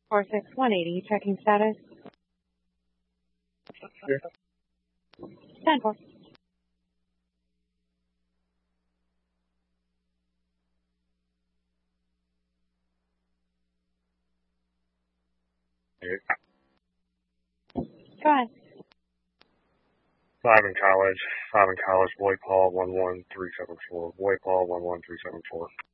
46-180, checking status. Yeah. 10-4. Go ahead. 5 in college, Boy Paul 11374, Boy Paul 11374.